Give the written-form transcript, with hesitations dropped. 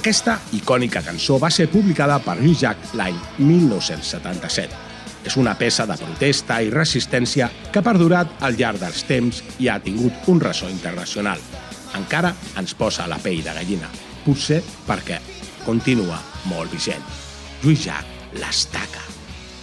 Aquesta icònica cançó va ser publicada per Lluís Llach l'any 1977. És una peça de protesta i resistència que ha perdurat al llarg dels temps i ha tingut un ressò internacional. Encara ens posa la pell de gallina, potser perquè continua molt vigent. Lluís Llach, l'Estaca.